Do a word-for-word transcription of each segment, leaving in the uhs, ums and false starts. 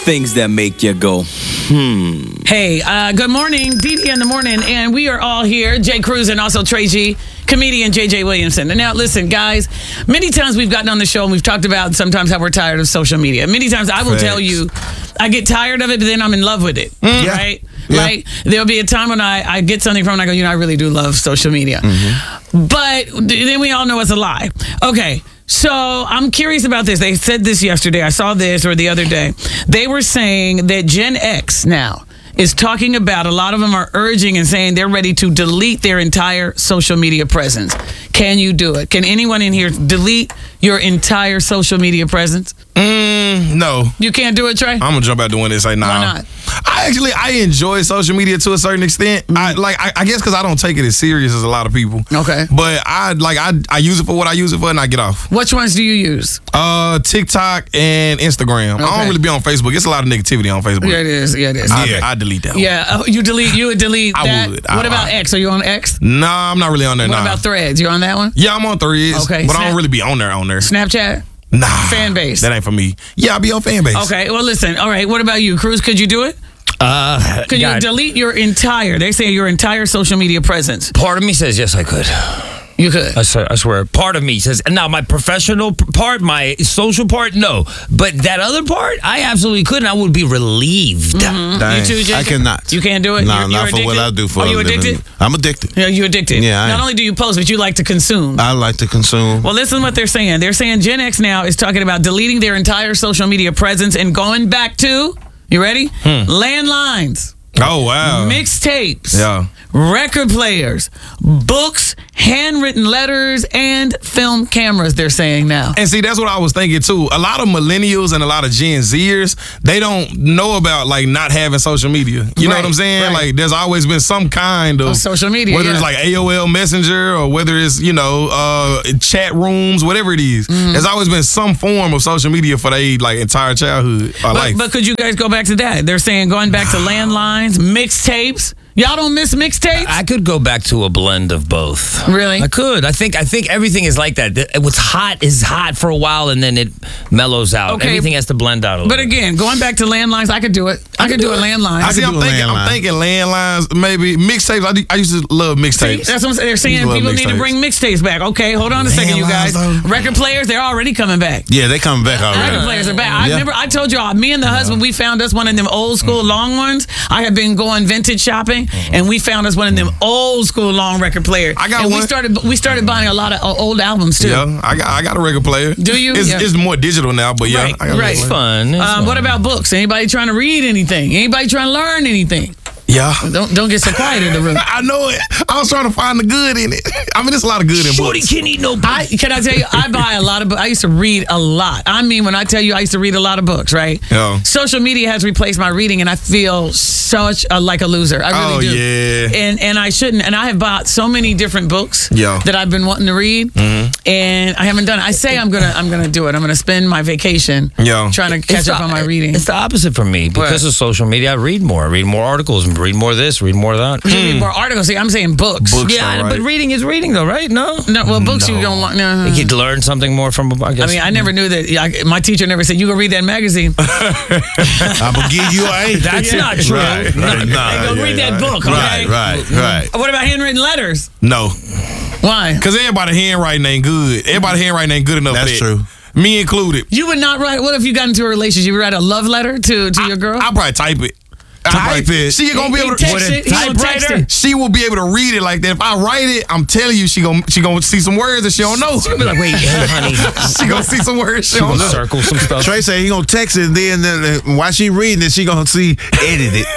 Things that make you go, hmm. Hey, uh, good morning, D D in the morning, and we are all here. Jay Cruz and also Trey G, comedian J J Williamson. And now, listen, guys, many times we've gotten on the show and we've talked about sometimes how we're tired of social media. Many times I will Facts. tell you, I get tired of it, but then I'm in love with it, Mm. right? Yeah. Like, there'll be a time when I, I get something from it and I go, you know, I really do love social media. Mm-hmm. But then we all know it's a lie. Okay. So I'm curious about this. They said this yesterday. I saw this or the other day. They were saying that Gen X now is talking about, a lot of them are urging and saying they're ready to delete their entire social media presence. Can you do it? Can anyone in here delete your entire social media presence? Mm, no. You can't do it, Trey? I'm gonna jump out the window and say, nah. Why not? I actually I enjoy social media to a certain extent. I like I, I guess because I don't take it as serious as a lot of people. Okay. But I like I I use it for what I use it for, and I get off. Which ones do you use? Uh, TikTok and Instagram. I Okay. don't really be on Facebook. It's a lot of negativity on Facebook. Yeah, it is. Yeah, it is. I, yeah. I delete that. One. Yeah, oh, you delete. You would delete I that. would. What I- about I- X? Are you on X? Nah, I'm not really on there. What nah. about Threads? You on that one? Yeah, I'm on Threads. Okay, but I Snap- don't really be on there. On there. Snapchat? Nah. Fan base. That ain't for me. Yeah, I be on fan base. Okay. Well, listen. All right. What about you, Cruz? Could you do it? Uh, Could you God, delete your entire? They say your entire social media presence. part of me says yes, I could. You could. I swear, I swear. Part of me says, now my professional p- part, my social part, no. But that other part, I absolutely could, and I would be relieved. Mm-hmm. Dang, You too, Jacob? I cannot. You can't do it? Nah, You're- not you're for what I addicted? do for Are a you living. addicted? I'm addicted. Yeah, you addicted. Yeah, I Not am. only do you post, but you like to consume. I like to consume. Well, listen to what they're saying. They're saying Gen X now is talking about deleting their entire social media presence and going back to, you ready? Landlines, Oh wow. mixtapes, Yeah. record players, books, handwritten letters, and film cameras, they're saying now. And see, that's what I was thinking too. A lot of millennials and a lot of Gen Zers, they don't know about like not having social media. You know Right, what I'm saying? right. Like there's always been some kind of, Of social media, whether yeah. it's like A O L Messenger or whether it's, you know, uh, chat rooms, whatever it is. Mm-hmm. There's always been some form of social media for their like entire childhood or But, life. but could you guys go back to that? They're saying going back to landlines, mixtapes. Y'all don't miss mixtapes? I could go back to a blend of both. Really? I could. I think I think everything is like that. Th- What's hot is hot for a while, and then it mellows out. Okay. Everything has to blend out a little But bit. again, going back to landlines, I could do it. I, could do, a landline. I see, could I'm do a thinking, I'm landline. thinking landlines, maybe mixtapes. I, do- I used to love See, mixtapes. that's what I'm saying. They're saying love people need to mixtapes. bring mixtapes back. Okay, hold on a second, you guys. Landlines, though. Record players, they're already coming back. Yeah, they coming back already. Record players are back. I Yeah. remember I told y'all, me and the husband, we found us one of them old school long ones. I had been going vintage shopping, and we found us one of them old school long record players. I got and we one. started we started buying a lot of uh, old albums too. Yeah, I got I got a record player. Do you? It's, Yeah. it's more digital now, but yeah, Right, I got a right. record It's player. fun. It's Um, fun. what about books? Anybody trying to read anything? Anybody trying to learn anything? Yeah. Don't don't get so quiet in the room. I know it. I was trying to find the good in it. I mean, there's a lot of good in Shorty books. can't eat no I can I tell you, I buy a lot of books. I used to read a lot. I mean, when I tell you I used to read a lot of books, right? Yeah. Social media has replaced my reading, and I feel such a, like a loser. I really Oh, do. yeah. And and I shouldn't. And I have bought so many different books Yeah. that I've been wanting to read, and I haven't done it. I say I'm gonna I'm gonna do it. I'm gonna spend my vacation Yeah. trying to catch It's up the- on my reading. It's the opposite for me. Because What? of social media, I read more. I read more articles, and read more of this, read more of that. You read more articles. See, I'm saying books. Books. Yeah, all right. but reading is reading, though, right? No? No, well, books you don't want. No. You could learn something more from a book, I guess. I mean, I never knew that. I, my teacher never said you go read that magazine. I'm gonna give you a. That's not true. Right, right, nah, Hey, go yeah, read that right. book, okay? Right, right, right. What about handwritten letters? No, Why? because everybody handwriting ain't good. Everybody handwriting ain't good enough. That's for that. true. Me included. You would not write. What if you got into a relationship? You would write a love letter to to your girl? I'll probably type it. I'll Type probably- it. She gonna be He able to. text with a it, he gonna text typewriter, it. She will be able to read it like that. If I write it, I'm telling you, she gonna she gonna see some words that she don't know. She'll be like, wait, hey, honey. She gonna see some words she don't know. Circle some stuff. Trey said he gonna text it, and then uh, while she reading it, she gonna see edit it.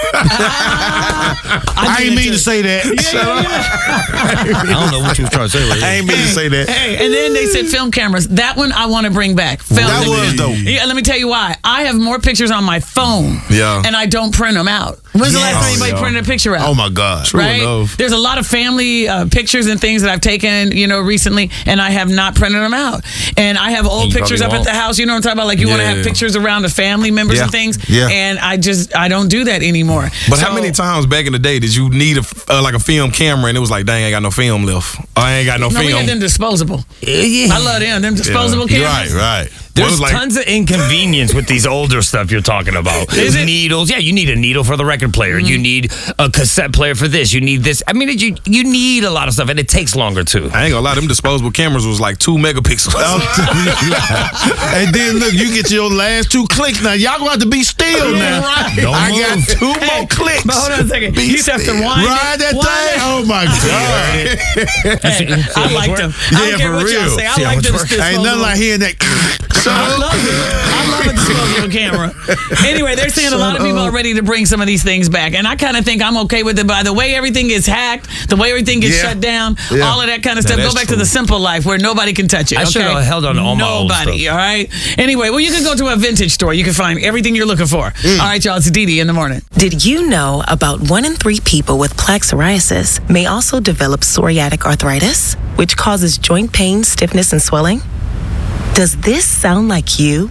I ain't mean to say that. I don't know what you was trying to say. Right I ain't mean to say that. Hey, and then they said film cameras. That one I want to bring back. Film That was dope. Yeah, let me tell you why. I have more pictures on my phone. Yeah. And I don't print them out. When's the last Yes. time anybody Oh, yeah. printed a picture out? Oh my God. Right? enough. There's a lot of family uh, pictures and things that I've taken, you know, recently, and I have not printed them out. And I have old And you pictures up probably at the house. You know what I'm talking about? Like you want to Yeah. have pictures around the family members Yeah. and things. Yeah. And I just I don't do that anymore. But So- how many times back in the day did you need a f- uh, like a film camera and it was like, dang, I ain't got no film left. I ain't got no, No, we film. got them disposable. Yeah. I love them. Them disposable Yeah. cameras. Right, right. There's was like- tons of inconvenience with these older stuff you're talking about. Is it? Needles. Yeah, you need a needle for the record player. You need a cassette player for this. You need this. I mean, it, you you need a lot of stuff, and it takes longer too. I ain't gonna lie, them disposable cameras was like two megapixels. And then look, you get your last two clicks. Now y'all gonna have to be still now. Right. Don't I move. got two Hey, more clicks. but hold on a second. Be You used to have to still. wind Ride it, that wind thing. it. Oh my god. Hey, I how like much them. work? I don't Yeah, care for what y'all real. say. I See how like much them. work? Ain't nothing like hearing that. I love it. I love a disposable camera. Anyway, they're saying a lot of people are ready to bring some of these things back, and I kind of think I'm okay with it. By the way everything gets hacked, the way everything gets Yeah. shut down, Yeah. all of that kind of stuff. That Go is back true. to the simple life where nobody can touch it. I okay? should have held on to all my old Nobody. stuff. All right. Anyway, well, you can go to a vintage store. You can find everything you're looking for. Mm. All right, y'all. It's Dee Dee in the morning. Did you know about one in three people with plaque psoriasis may also develop psoriatic arthritis, which causes joint pain, stiffness, and swelling? Does this sound like you?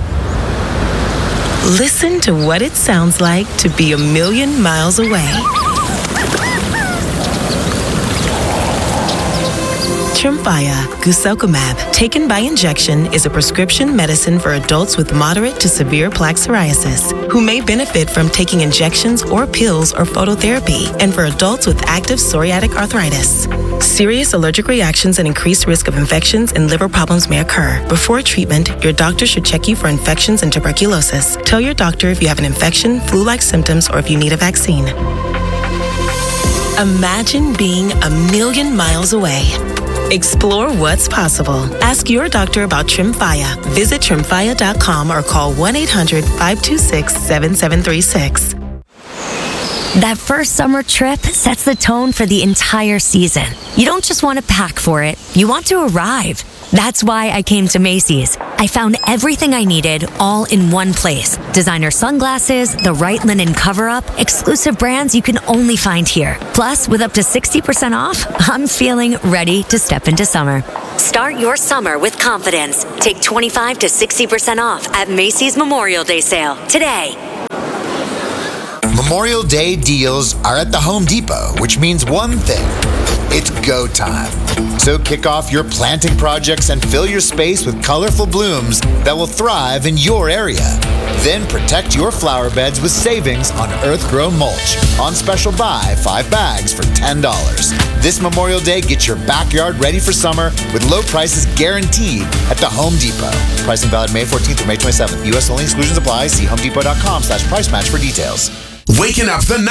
Listen to what it sounds like to be a million miles away. Tremfya guselkumab, taken by injection, is a prescription medicine for adults with moderate to severe plaque psoriasis who may benefit from taking injections or pills or phototherapy, and for adults with active psoriatic arthritis. Serious allergic reactions and increased risk of infections and liver problems may occur. Before treatment, your doctor should check you for infections and tuberculosis. Tell your doctor if you have an infection, flu-like symptoms, or if you need a vaccine. Imagine being a million miles away. Explore what's possible. Ask your doctor about Tremfya. Visit tremfya dot com or call one eight hundred, five two six, seven seven three six. That first summer trip sets the tone for the entire season. You don't just want to pack for it, you want to arrive. That's why I came to Macy's. I found everything I needed all in one place. Designer sunglasses, the right linen cover-up, exclusive brands you can only find here. Plus, with up to sixty percent off, I'm feeling ready to step into summer. Start your summer with confidence. Take twenty-five to sixty percent off at Macy's Memorial Day sale today. Memorial Day deals are at the Home Depot, which means one thing. It's go time. So kick off your planting projects and fill your space with colorful blooms that will thrive in your area. Then protect your flower beds with savings on earth-grown mulch. On special buy, five bags for ten dollars. This Memorial Day, get your backyard ready for summer with low prices guaranteed at the Home Depot. Pricing valid May fourteenth through May twenty-seventh. U S only, exclusions apply. See homedepot dot com slash price match for details. Waking up the night.